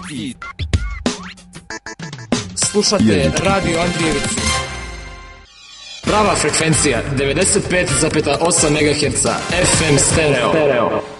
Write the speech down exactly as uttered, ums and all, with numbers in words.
Slušate Radio Andrijevicu. Prava frekvencija devedeset pet zarez osam megaherca F M stereo.